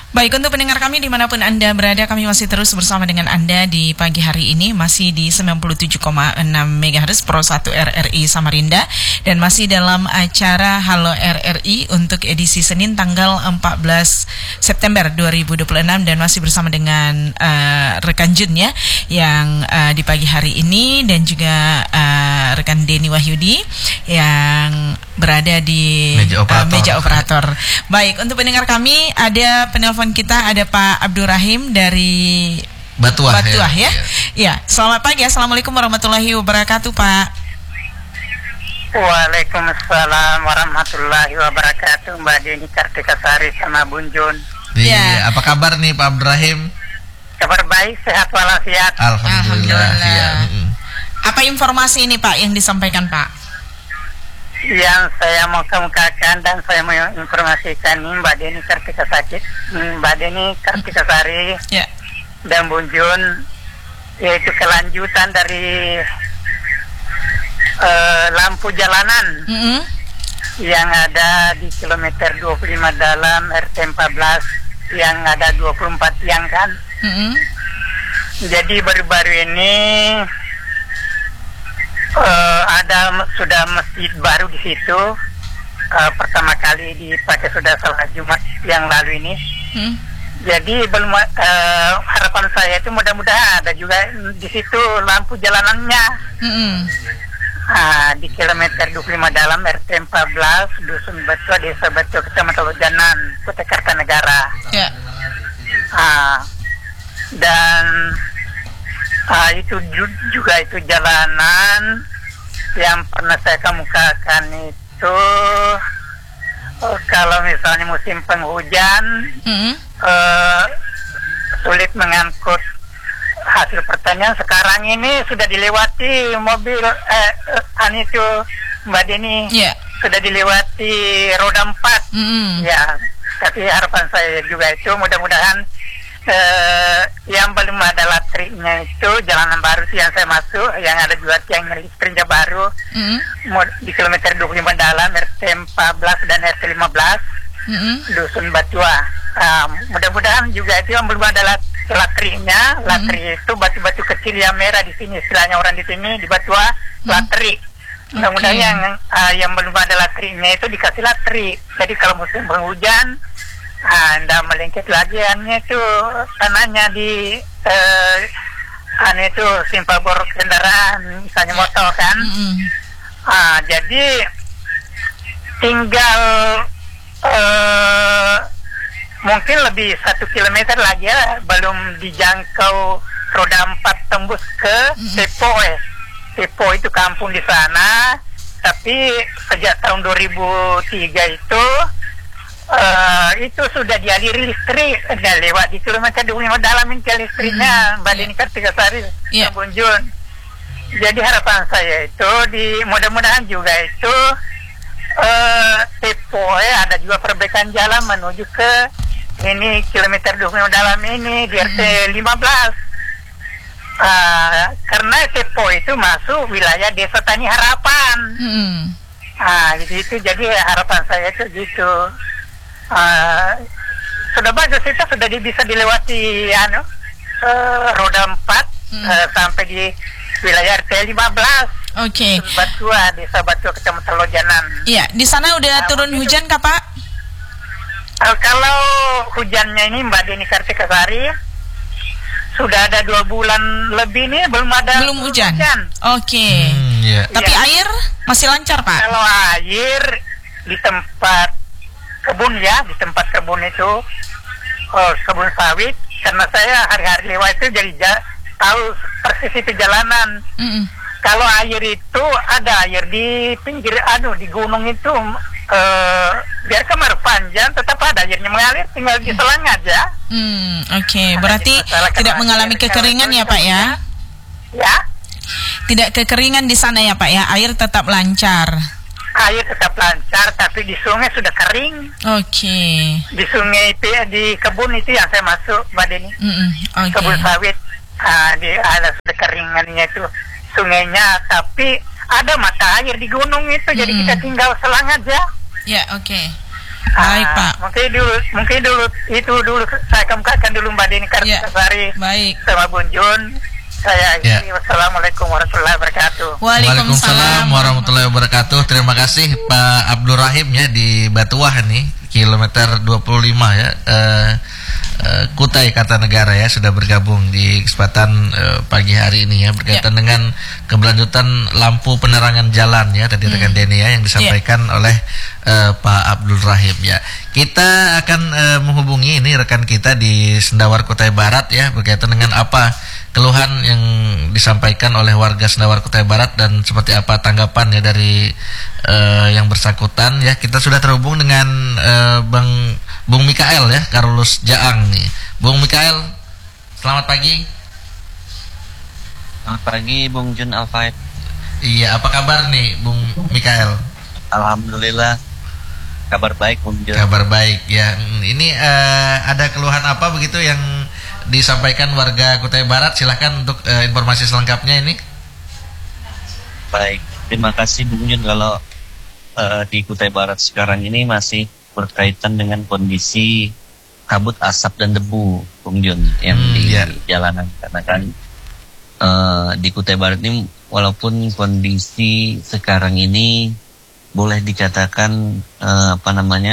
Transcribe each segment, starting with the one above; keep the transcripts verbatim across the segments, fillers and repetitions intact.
Baik, untuk pendengar kami dimanapun Anda berada, kami masih terus bersama dengan Anda di pagi hari ini, masih di sembilan puluh tujuh koma enam megahertz Pro satu R R I Samarinda, dan masih dalam acara Halo R R I untuk edisi Senin tanggal empat belas September dua ribu dua puluh enam, dan masih bersama dengan uh, rekan Jun ya, yang uh, di pagi hari ini, dan juga uh, rekan Denny Wahyudi yang berada di meja operator. Uh, meja operator. Baik, untuk pendengar kami ada penelpon kita, ada Pak Abdul Rahim dari Batuah, Batuah ya. ya. Ya. Ya, selamat pagi. Assalamualaikum warahmatullahi wabarakatuh, Pak. Waalaikumsalam warahmatullahi wabarakatuh, Mbak Deni Kartika Sari sama Bun Jun. Iya, Ya. apa kabar nih Pak Abdul Rahim? Kabar baik, sehat walafiat. Alhamdulillah. Alhamdulillah. Ya. Apa informasi ini Pak yang disampaikan Pak? Yang saya mau kemukakan dan saya mau informasikan ini Mbak Deni Kartika Sakit, Mbak Deni Kartika Sari Ya. dan Bun Jun, yaitu kelanjutan dari uh, lampu jalanan Mm-hmm. yang ada di kilometer dua puluh lima dalam R T empat belas yang ada dua puluh empat tiang kan. Mm-hmm. Jadi baru-baru ini uh, ada sudah masjid baru di situ, uh, pertama kali dipakai sudah salat Jumat yang lalu ini. Mm-hmm. Jadi belum uh, harapan saya itu mudah-mudahan ada juga di situ lampu jalanannya. Mm-hmm. Uh, di kilometer dua puluh lima dalam R T empat belas Dusun Batua, Desa Batua, Kecamatan Lojanan, Kota Kartanegara. Ya. Uh, dan uh, itu ju- juga itu jalanan yang pernah saya kemukakan itu, uh, kalau misalnya musim penghujan Mm-hmm. uh, sulit mengangkut hasil pertanian. Sekarang ini sudah dilewati mobil eh, eh an itu Mbak Deni, Ya. sudah dilewati roda empat. Mm-hmm. Ya, tapi harapan saya juga itu mudah-mudahan eh, yang belum ada latriknya itu jalanan baru sih yang saya masuk, yang ada juga tiang listriknya baru. Mm-hmm. Mo- di kilometer dua puluh lima dalam R T empat belas dan R T lima belas Mm-hmm. Dusun Batua. Uh, mudah-mudahan juga itu yang belum ada lat- latriknya. Latri mm-hmm. itu batu-batu kecil yang merah di sini, istilahnya orang di sini di Batua mm-hmm. latri. Mudah-mudahan Okay. yang uh, yang belum ada latriknya itu dikasih latri. Jadi kalau musim penghujan, anda melengket lagi annya itu tanahnya di uh, aneh itu simpel bor kendaraan, misalnya motor kan. Mm-hmm. Uh, jadi tinggal uh, mungkin lebih satu kilometer lagi ya, belum dijangkau roda empat tembus ke Tepo. eh. Tepo itu kampung di sana, tapi sejak tahun dua ribu tiga itu uh, itu sudah dialiri listrik, sudah lewat di kilometer dua puluh lima dalam ini listriknya, Mbak Deni Kartika Sari, Yeah. Bun Jun. Jadi harapan saya itu di mudah-mudahan juga itu uh, Tepo ya, ada juga perbaikan jalan menuju ke ini kilometer dua puluh lima dalam ini di R T lima belas. Uh, karena Tepo itu masuk wilayah Desa Tani Harapan. Mm-hmm. Ah, gitu, jadi harapan saya itu gitu. Uh, sudah bagus itu sudah di, bisa dilewati anu uh, roda empat mm. uh, sampai di wilayah R T lima belas. Oke. Okay. Batua, Desa Batua, Kecamatan Lojanan. Iya, di sana udah Nah, turun itu, hujan kah Pak? Uh, kalau hujannya ini Mbak Deni Kartika Sari sudah ada dua bulan lebih nih belum ada Belum hujan. hujan. Oke. Okay. Hmm, ya. Tapi Ya. air masih lancar Pak? Kalau air di tempat kebun ya, di tempat kebun itu, oh, kebun sawit, karena saya hari-hari lewat itu jadi ja- tahu persis itu jalanan. Mm-mm. Kalau air itu ada air di pinggir, aduh di gunung itu, uh, biar kamar panjang tetap ada airnya mengalir, tinggal diselang aja. Hmm, oke. Okay. Ada Berarti masalah tidak kalau mengalami air, kekeringan kalau ya Pak ya? Ya, Tidak kekeringan di sana ya Pak ya? Air tetap lancar. air tetap lancar, tapi di sungai sudah kering. Oke. Okay. Di sungai itu, di kebun itu yang saya masuk, Mbak Deni. Mm-mm. Oke. Kebun sawit, uh, di ada sudah keringannya itu sungainya, tapi ada mata air di gunung itu, jadi Mm-mm. kita tinggal selang aja. Ya, oke. Okay. Baik, Ah, Pak. Mungkin dulu, mungkin dulu itu dulu saya kemukakan dulu Mbak Dini Ya. Kartasari Baik. sama Bun Jun. Saya Ya. akhiri. Wassalamualaikum warahmatullahi wabarakatuh. Waalaikumsalam warahmatullahi wabarakatuh. Terima kasih Pak Abdul Rahim ya di Batuah nih, kilometer dua puluh lima ya. Eh, eh, Kutai Kartanegara ya sudah bergabung di kesempatan eh, pagi hari ini ya berkaitan Ya. dengan keberlanjutan lampu penerangan jalan ya tadi rekan Denny ya yang disampaikan oleh eh, Pak Abdul Rahim ya. Kita akan eh, menghubungi ini rekan kita di Sendawar Kutai Barat ya berkaitan dengan apa keluhan yang disampaikan oleh warga Sendawar Kutai Barat dan seperti apa tanggapan ya dari uh, yang bersangkutan ya. Kita sudah terhubung dengan uh, Bang Bung Mikael ya, Karolus Jaang nih. Bung Mikael, selamat pagi. Selamat pagi Bung Jun Alfaid. Iya, apa kabar nih Bung Mikael? Alhamdulillah kabar baik Bung Jun. Kabar baik ya. Ini uh, ada keluhan apa begitu yang disampaikan warga Kutai Barat? Silahkan untuk uh, informasi selengkapnya ini. Baik, terima kasih Bung Jun. Kalau uh, di Kutai Barat sekarang ini masih berkaitan dengan kondisi kabut asap dan debu Bung Jun yang Hmm, di ya. jalanan karena kan uh, di Kutai Barat ini walaupun kondisi sekarang ini boleh dikatakan uh, apa namanya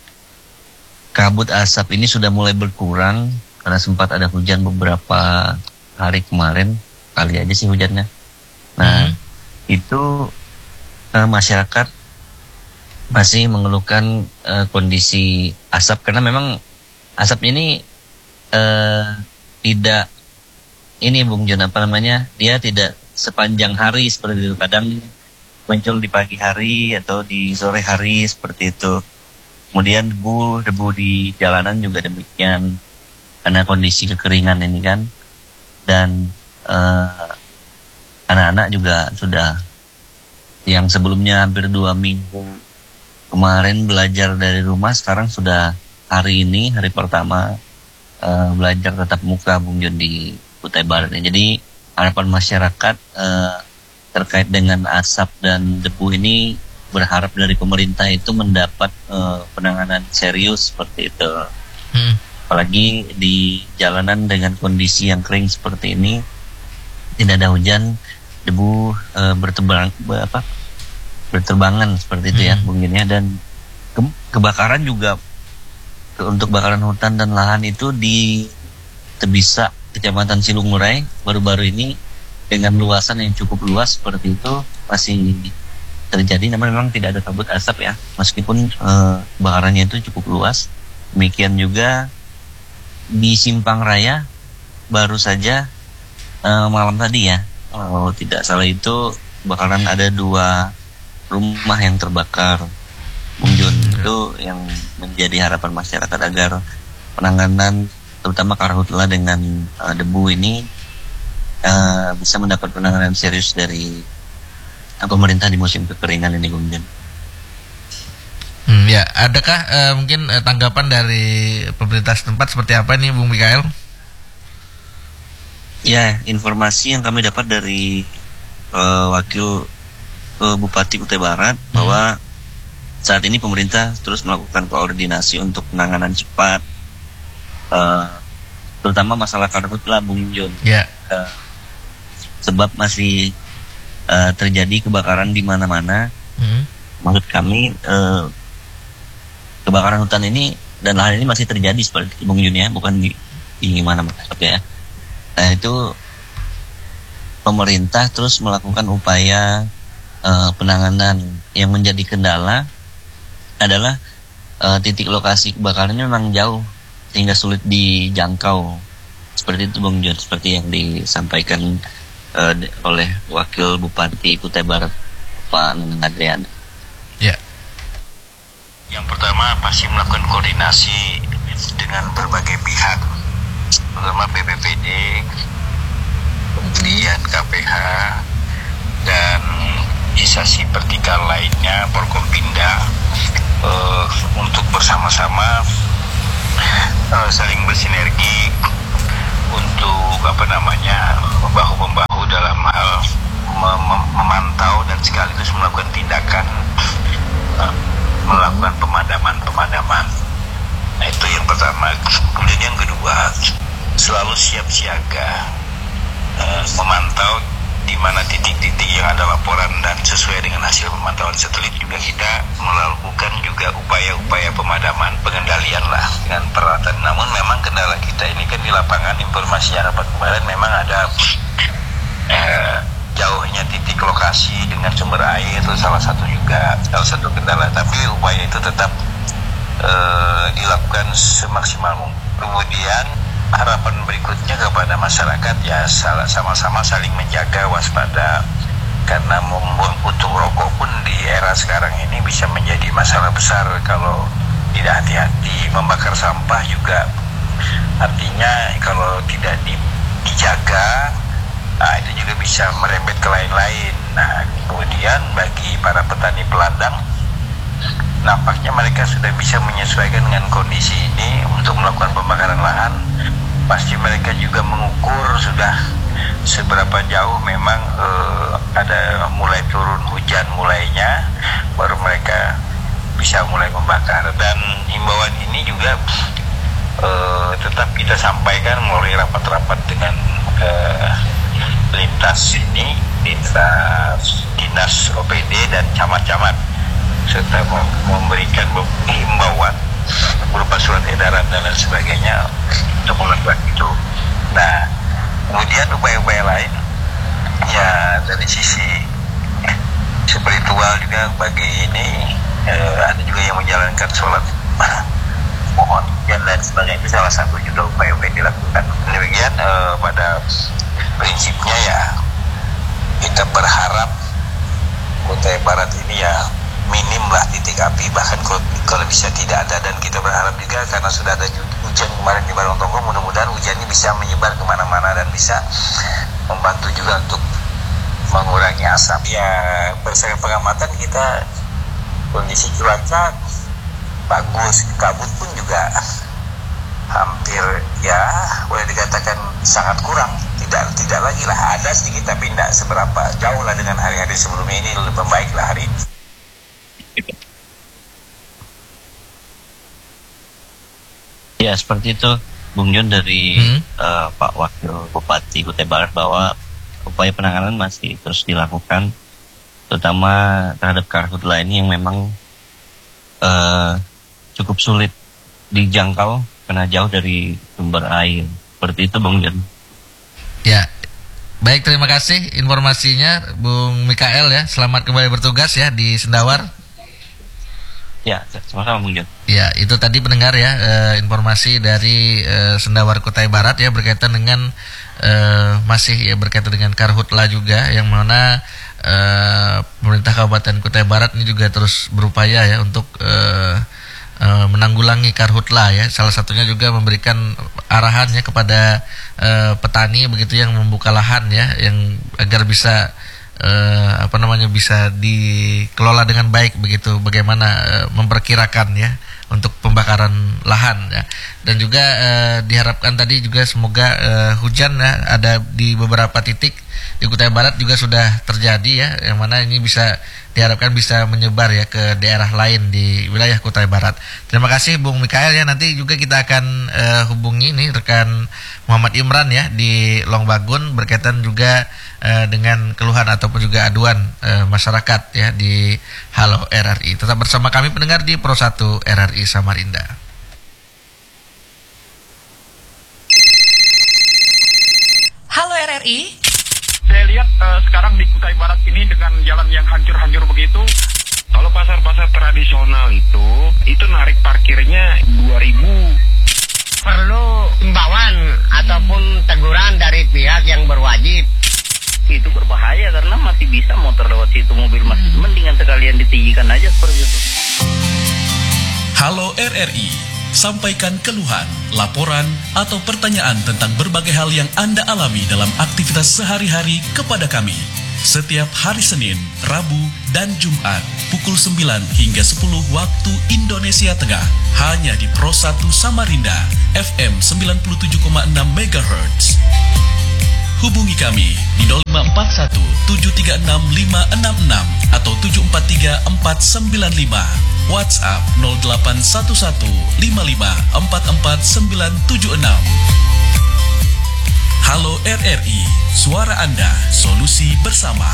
kabut asap ini sudah mulai berkurang karena sempat ada hujan beberapa hari kemarin, kali aja sih hujannya. Nah, Hmm. itu uh, masyarakat masih mengeluhkan uh, kondisi asap karena memang asap ini uh, tidak ini Bung Jon apa namanya dia tidak sepanjang hari seperti itu, kadang muncul di pagi hari atau di sore hari seperti itu. Kemudian debu debu di jalanan juga demikian karena kondisi kekeringan ini kan, dan uh, anak-anak juga sudah yang sebelumnya hampir dua minggu kemarin belajar dari rumah, sekarang sudah hari ini hari pertama uh, belajar tatap muka Bung Jon di Kutai Barat ini. Jadi harapan masyarakat uh, terkait dengan asap dan debu ini berharap dari pemerintah itu mendapat uh, penanganan serius seperti itu. Hmm. Apalagi di jalanan dengan kondisi yang kering seperti ini, tidak ada hujan, debu e, berterbang be- apa berterbangan seperti itu ya Hmm. mungkin ya. Dan ke- kebakaran juga ke- untuk bakaran hutan dan lahan itu di Tebisa Kecamatan Silungurai baru-baru ini dengan luasan yang cukup luas seperti itu masih terjadi, namun memang tidak ada kabut asap ya, meskipun e, kebakarannya itu cukup luas. Demikian juga di Simpang Raya baru saja uh, malam tadi ya, kalau tidak salah itu kebakaran ada dua rumah yang terbakar Bung Jun. Itu yang menjadi harapan masyarakat agar penanganan terutama karhutla dengan uh, debu ini uh, bisa mendapat penanganan serius dari uh, pemerintah di musim kekeringan ini Bung Jun. Hmm, ya, adakah eh, mungkin eh, tanggapan dari pemerintah setempat seperti apa nih Bung Mikael? Ya, informasi yang kami dapat dari uh, wakil uh, Bupati Kutai Barat Hmm. bahwa saat ini pemerintah terus melakukan koordinasi untuk penanganan cepat, uh, terutama masalah karhutla Bung Jon. Ya. Uh, sebab masih uh, terjadi kebakaran di mana-mana. Hmm. Maksud kami uh, kebakaran hutan ini dan lahan ini masih terjadi seperti itu Bung Jon ya, bukan di, di mana ya. Nah itu pemerintah terus melakukan upaya uh, penanganan. Yang menjadi kendala adalah uh, titik lokasi kebakarannya memang jauh sehingga sulit dijangkau. Seperti itu Bung Jon, seperti yang disampaikan uh, oleh Wakil Bupati Kutai Barat Pak Neneng Adrian. Ya. Yang pertama pasti melakukan koordinasi dengan berbagai pihak, pertama B P P D, kemudian K P H, dan instansi vertikal lainnya, Forkompinda, uh, untuk bersama-sama uh, saling bersinergi untuk apa namanya bahu membahu dalam hal mem- mem- memantau dan sekaligus melakukan tindakan uh, melakukan pemadaman-pemadaman. Nah itu yang pertama. Kemudian yang kedua, selalu siap siaga, uh, memantau di mana titik-titik yang ada laporan, dan sesuai dengan hasil pemantauan satelit juga kita melakukan juga upaya-upaya pemadaman, pengendalian lah dengan peralatan. Namun memang kendala kita ini kan di lapangan, informasi yang dapat kemarin memang ada eh, jauhnya titik lokasi dengan sumber air, itu salah satu juga salah satu kendala. Tapi upaya itu tetap eh, dilakukan semaksimal mungkin. Kemudian harapan berikutnya kepada masyarakat ya sama-sama saling menjaga, waspada, karena membuang puntung rokok pun di era sekarang ini bisa menjadi masalah besar kalau tidak hati-hati. Membakar sampah juga artinya kalau tidak di, dijaga, nah itu juga bisa merembet ke lain-lain. Nah kemudian bagi para petani peladang, nampaknya mereka sudah bisa menyesuaikan dengan kondisi ini untuk melakukan pembakaran lahan. Pasti mereka juga mengukur sudah seberapa jauh memang uh, ada mulai turun hujan mulainya, baru mereka bisa mulai membakar. Dan himbauan ini juga uh, tetap kita sampaikan melalui rapat-rapat dengan uh, lintas ini, lintas dinas O P D dan camat-camat, serta memberikan himbauan berupa surat edaran dan lain sebagainya untuk melakukan itu. Nah, kemudian upaya-upaya lain ya dari sisi spiritual juga bagi ini eh, ada juga yang menjalankan sholat mohon dan lain sebagainya, itu salah satu juga upaya-upaya yang dilakukan. Demikian eh, pada prinsipnya ya kita berharap Kutai Barat ini ya minim lah titik api, bahkan kalau, kalau bisa tidak ada. Dan kita berharap juga karena sudah ada hujan kemarin di Barong Tonggo, mudah-mudahan hujan ini bisa menyebar kemana-mana dan bisa membantu juga untuk mengurangi asap. Ya berdasarkan pengamatan kita kondisi cuaca bagus, kabut pun juga hampir ya boleh dikatakan sangat kurang, tidak tidak lagi lah, ada sedikit tapi tidak seberapa jauh lah dengan hari-hari sebelumnya. Ini lebih baik lah hari ini. Ya seperti itu Bung John dari hmm. uh, Pak Wakil Bupati Kutai Barat, bahwa upaya penanganan masih terus dilakukan, terutama terhadap karhutla ini yang memang uh, cukup sulit dijangkau karena jauh dari sumber air. Seperti itu Bung John. Ya, baik, terima kasih informasinya Bung Mikael ya. Selamat kembali bertugas ya di Sendawar. Ya, sama-sama Bung John. Ya, itu tadi pendengar ya eh, informasi dari eh, Sendawar Kutai Barat ya berkaitan dengan eh, masih ya berkaitan dengan karhutla juga, yang mana eh, pemerintah Kabupaten Kutai Barat ini juga terus berupaya ya untuk eh, eh, menanggulangi karhutla ya. Salah satunya juga memberikan arahan ya kepada eh, petani begitu yang membuka lahan ya, yang agar bisa Uh, apa namanya bisa dikelola dengan baik begitu, bagaimana uh, memperkirakan ya untuk pembakaran lahan ya. Dan juga uh, diharapkan tadi juga semoga uh, hujan ya ada di beberapa titik di Kutai Barat juga sudah terjadi ya, yang mana ini bisa diharapkan bisa menyebar ya ke daerah lain di wilayah Kutai Barat. Terima kasih Bung Mikael ya. Nanti juga kita akan uh, hubungi nih rekan Muhammad Imran ya di Longbagun berkaitan juga uh, dengan keluhan ataupun juga aduan uh, masyarakat ya di Halo R R I. Tetap bersama kami pendengar di Pro satu R R I Samarinda. Halo R R I. Saya lihat uh, sekarang di Kutai Barat ini dengan jalan yang hancur-hancur begitu. Kalau pasar-pasar tradisional itu, itu narik parkirnya dua ribu. Perlu imbauan ataupun teguran dari pihak yang berwajib. Itu berbahaya karena masih bisa motor lewat situ, mobil masih. Mendingan sekalian ditinggikan aja seperti itu. Halo R R I. Sampaikan keluhan, laporan, atau pertanyaan tentang berbagai hal yang Anda alami dalam aktivitas sehari-hari kepada kami. Setiap hari Senin, Rabu, dan Jumat, pukul sembilan hingga sepuluh waktu Indonesia Tengah, hanya di Pro satu Samarinda, F M sembilan puluh tujuh koma enam megahertz. hubungi kami di nol lima empat satu tujuh tiga enam lima enam enam atau tujuh empat tiga empat sembilan lima. WhatsApp nol delapan satu satu lima lima empat empat sembilan tujuh enam. Halo R R I, suara Anda, solusi bersama.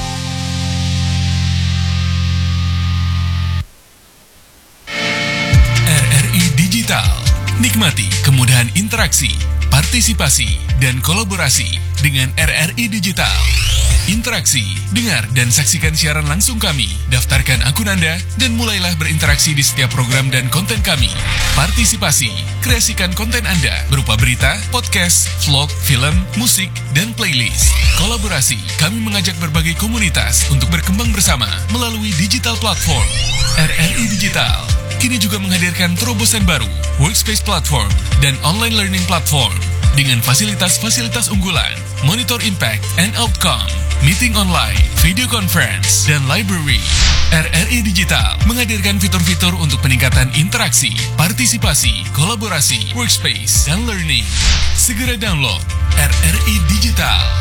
R R I Digital. Nikmati kemudahan interaksi, partisipasi, dan kolaborasi dengan R R I Digital. Interaksi, dengar, dan saksikan siaran langsung kami. Daftarkan akun Anda dan mulailah berinteraksi di setiap program dan konten kami. Partisipasi, kreasikan konten Anda berupa berita, podcast, vlog, film, musik, dan playlist. Kolaborasi, kami mengajak berbagai komunitas untuk berkembang bersama melalui digital platform. R R I Digital kini juga menghadirkan terobosan baru, workspace platform, dan online learning platform dengan fasilitas-fasilitas unggulan, monitor impact and outcome, meeting online, video conference, dan library. R R I Digital menghadirkan fitur-fitur untuk peningkatan interaksi, partisipasi, kolaborasi, workspace, dan learning. Segera download R R I Digital.